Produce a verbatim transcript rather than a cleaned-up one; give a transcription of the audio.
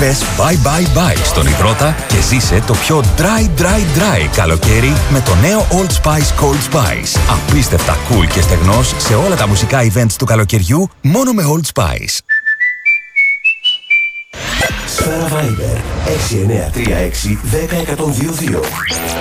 Πες bye bye bye στον υδρότα και ζήσε το πιο dry dry dry καλοκαίρι με το νέο Old Spice Cold Spice. Απίστευτα cool και στεγνός σε όλα τα μουσικά events του καλοκαιριού μόνο με Old Spice. Σφαίρα Viber έξι εννιά τρία έξι ένα μηδέν ένα μηδέν δύο δύο.